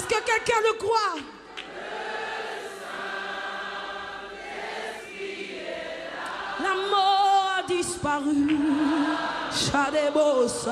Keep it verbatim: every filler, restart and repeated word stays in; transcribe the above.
Est-ce que quelqu'un le croit? La mort a disparu. Chadebosa.